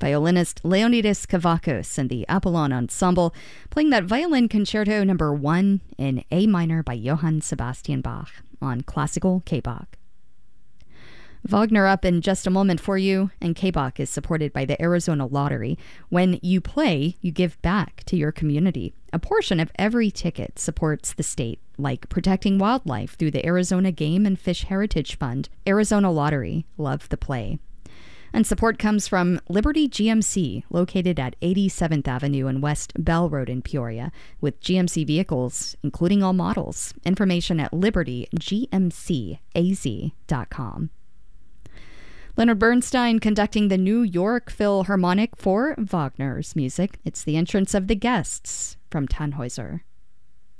violinist Leonidas Kavakos and the Apollon Ensemble, playing that Violin Concerto No. 1 in A minor by Johann Sebastian Bach on Classical K-Bach. Wagner up in just a moment for you, and K-Bach is supported by the Arizona Lottery. When you play, you give back to your community. A portion of every ticket supports the state, like protecting wildlife through the Arizona Game and Fish Heritage Fund. Arizona Lottery, love the play. And support comes from Liberty GMC, located at 87th Avenue and West Bell Road in Peoria, with GMC vehicles, including all models. Information at libertygmcaz.com. Leonard Bernstein conducting the New York Philharmonic for Wagner's music. It's The Entrance of the Guests from Tannhäuser.